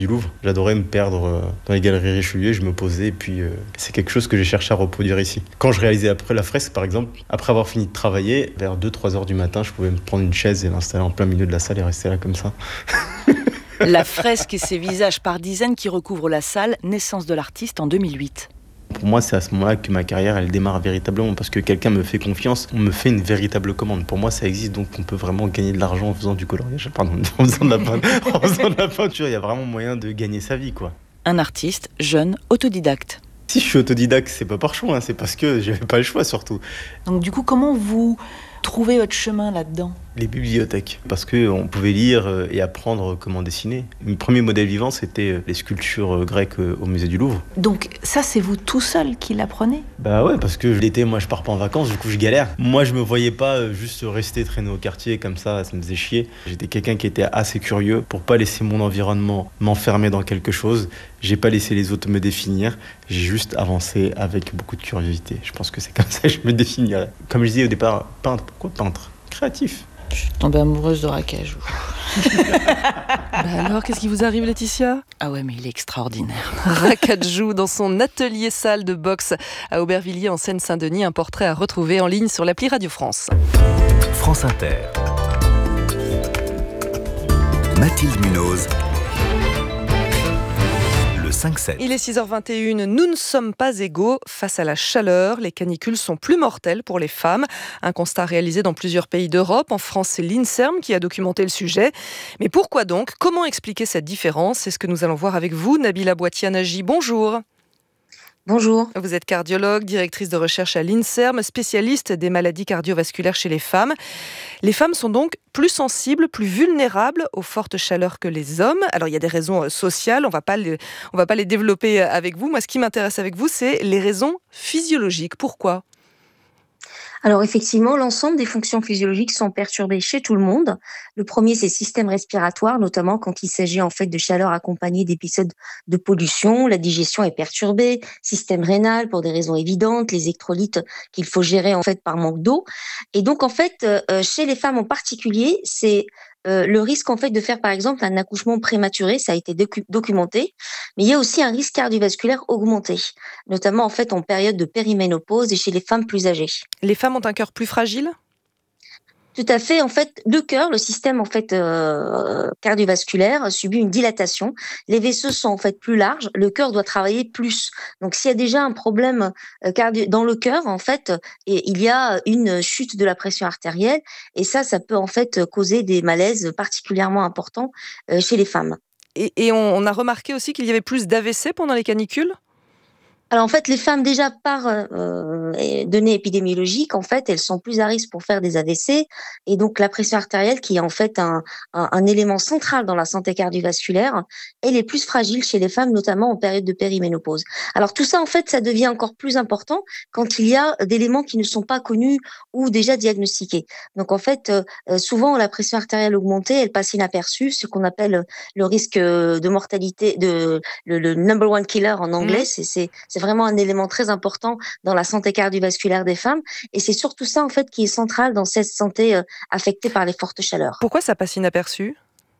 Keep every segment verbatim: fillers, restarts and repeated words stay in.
du Louvre. J'adorais me perdre euh, dans les galeries Richelieu, je me posais et puis euh, c'est quelque chose que j'ai cherché à reproduire ici. Quand je réalisais après la fresque par exemple, après avoir fini de travailler, vers deux trois heures du matin, je pouvais me prendre une chaise et l'installer en plein milieu de la salle et rester là comme ça. La fresque et ses visages par dizaines qui recouvrent la salle, naissance de l'artiste en deux mille huit. Pour moi, c'est à ce moment-là que ma carrière, elle démarre véritablement parce que quelqu'un me fait confiance, on me fait une véritable commande. Pour moi, ça existe, donc on peut vraiment gagner de l'argent en faisant du coloriage, pardon, en faisant de la peinture. En faisant de la peinture, il y a vraiment moyen de gagner sa vie, quoi. Un artiste, jeune, autodidacte. Si je suis autodidacte, c'est pas par choix, hein, c'est parce que j'avais pas le choix surtout. Donc du coup, comment vous trouvez votre chemin là-dedans ? Les bibliothèques, parce qu'on pouvait lire et apprendre comment dessiner. Mon premier modèle vivant, c'était les sculptures grecques au musée du Louvre. Donc ça, c'est vous tout seul qui l'apprenez ? Bah ouais, parce que l'été, moi, je pars pas en vacances, du coup, je galère. Moi, je me voyais pas juste rester traîner au quartier comme ça, ça me faisait chier. J'étais quelqu'un qui était assez curieux pour pas laisser mon environnement m'enfermer dans quelque chose. J'ai pas laissé les autres me définir, j'ai juste avancé avec beaucoup de curiosité. Je pense que c'est comme ça que je me définirais. Comme je disais au départ, peintre, pourquoi peintre ? Créatif. Je suis tombée amoureuse de Rakajou. Bah alors, qu'est-ce qui vous arrive, Laetitia ? Ah ouais, mais il est extraordinaire. Rakajou dans son atelier salle de boxe à Aubervilliers en Seine-Saint-Denis. Un portrait à retrouver en ligne sur l'appli Radio France. France Inter. Mathilde Munoz. cinq sept. Il est six heures vingt et une, nous ne sommes pas égaux face à la chaleur. Les canicules sont plus mortelles pour les femmes. Un constat réalisé dans plusieurs pays d'Europe. En France, c'est l'INSERM qui a documenté le sujet. Mais pourquoi donc ? Comment expliquer cette différence ? C'est ce que nous allons voir avec vous. Nabila Boitianaji, bonjour. Bonjour. Vous êtes cardiologue, directrice de recherche à l'INSERM, spécialiste des maladies cardiovasculaires chez les femmes. Les femmes sont donc plus sensibles, plus vulnérables aux fortes chaleurs que les hommes. Alors, il y a des raisons sociales, on va pas les, on va pas les développer avec vous. Moi, ce qui m'intéresse avec vous, c'est les raisons physiologiques. Pourquoi ? Alors effectivement, l'ensemble des fonctions physiologiques sont perturbées chez tout le monde. Le premier, c'est le système respiratoire, notamment quand il s'agit en fait de chaleur accompagnée d'épisodes de pollution. La digestion est perturbée, système rénal pour des raisons évidentes, les électrolytes qu'il faut gérer en fait par manque d'eau. Et donc en fait, euh, chez les femmes en particulier, c'est Euh, le risque en fait de faire par exemple un accouchement prématuré, ça a été docu- documenté, mais il y a aussi un risque cardiovasculaire augmenté, notamment en fait en période de périménopause et chez les femmes plus âgées. Les femmes ont un cœur plus fragile ? Tout à fait. En fait, le cœur, le système en fait euh, cardiovasculaire subit une dilatation. Les vaisseaux sont en fait plus larges. Le cœur doit travailler plus. Donc, s'il y a déjà un problème euh, cardio- dans le cœur, en fait, et il y a une chute de la pression artérielle. Et ça, ça peut en fait causer des malaises particulièrement importants euh, chez les femmes. Et, et on, on a remarqué aussi qu'il y avait plus d'A V C pendant les canicules ? Alors en fait, les femmes déjà par euh, données épidémiologiques, en fait, elles sont plus à risque pour faire des A V C et donc la pression artérielle, qui est en fait un, un, un élément central dans la santé cardiovasculaire, elle est plus fragile chez les femmes, notamment en période de périménopause. Alors tout ça, en fait, ça devient encore plus important quand il y a d'éléments qui ne sont pas connus ou déjà diagnostiqués. Donc en fait, euh, souvent la pression artérielle augmentée, elle passe inaperçue, ce qu'on appelle le risque de mortalité, de le, le number one killer en anglais, mmh. c'est, c'est, c'est vraiment un élément très important dans la santé cardiovasculaire des femmes. Et c'est surtout ça, en fait, qui est central dans cette santé euh, affectée par les fortes chaleurs. Pourquoi ça passe inaperçu ?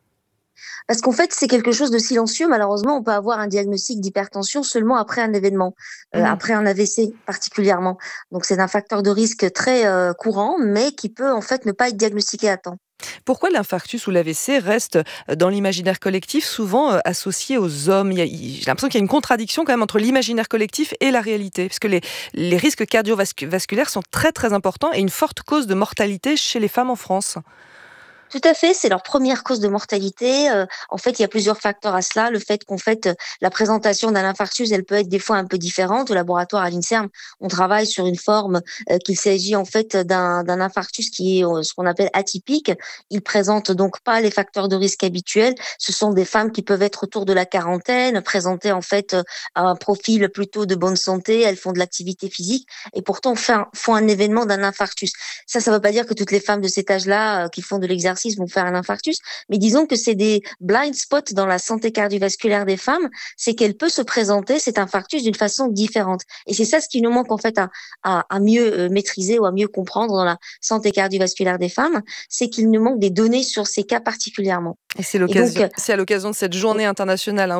Parce qu'en fait, c'est quelque chose de silencieux. Malheureusement, on peut avoir un diagnostic d'hypertension seulement après un événement, euh, mmh. après un A V C particulièrement. Donc, c'est un facteur de risque très euh, courant, mais qui peut, en fait, ne pas être diagnostiqué à temps. Pourquoi l'infarctus ou l'A V C reste dans l'imaginaire collectif souvent associé aux hommes ? Il y a, j'ai l'impression qu'il y a une contradiction quand même entre l'imaginaire collectif et la réalité, parce que les, les risques cardiovasculaires sont très très importants et une forte cause de mortalité chez les femmes en France. Tout à fait, c'est leur première cause de mortalité. Euh, en fait, il y a plusieurs facteurs à cela. Le fait qu'en fait, la présentation d'un infarctus, elle peut être des fois un peu différente. Au laboratoire à l'INSERM, on travaille sur une forme euh, qu'il s'agit en fait d'un, d'un infarctus qui est euh, ce qu'on appelle atypique. Il présente donc pas les facteurs de risque habituels. Ce sont des femmes qui peuvent être autour de la quarantaine, présenter en fait un profil plutôt de bonne santé. Elles font de l'activité physique et pourtant font un, font un événement d'un infarctus. Ça, ça ne veut pas dire que toutes les femmes de cet âge-là euh, qui font de l'exercice narcisse vont faire un infarctus, mais disons que c'est des blind spots dans la santé cardiovasculaire des femmes, c'est qu'elle peut se présenter, cet infarctus, d'une façon différente. Et c'est ça ce qui nous manque en fait à, à, à mieux maîtriser ou à mieux comprendre dans la santé cardiovasculaire des femmes, c'est qu'il nous manque des données sur ces cas particulièrement. Et c'est l'occasion, et donc, c'est à l'occasion de cette journée internationale hein,